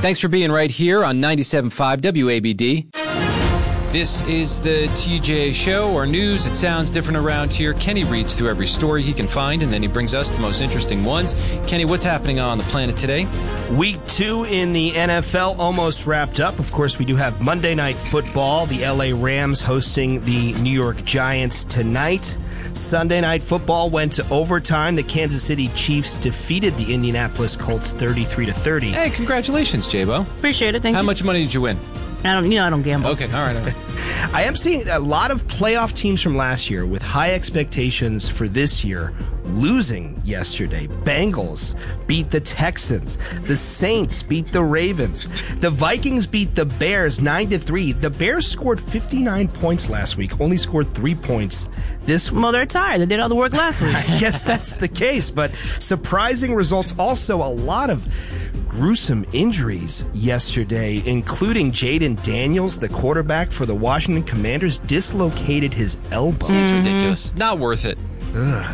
Thanks for being right here on 97.5 WABD. This is the TJ Show, or news. It sounds different around here. Kenny reads through every story he can find, and then he brings us the most interesting ones. Kenny, what's happening on the planet today? Week 2 in the NFL almost wrapped up. Of course, we do have Monday Night Football. The LA Rams hosting the New York Giants tonight. Sunday Night Football went to overtime. The Kansas City Chiefs defeated the Indianapolis Colts 33-30. Hey, congratulations, J-Bo. Appreciate it. Thank you. How much money did you win? I don't gamble. Okay, all right. I am seeing a lot of playoff teams from last year with high expectations for this year losing yesterday. Bengals beat the Texans. The Saints beat the Ravens. The Vikings beat the Bears 9-3. The Bears scored 59 points last week, only scored 3 points this week. Well, they're tired. They did all the work last week. I guess that's the case, but surprising results. Also, a lot of gruesome injuries yesterday, including Jaden Daniels, the quarterback for the Washington Commanders, dislocated his elbow. Seems ridiculous. Not worth it.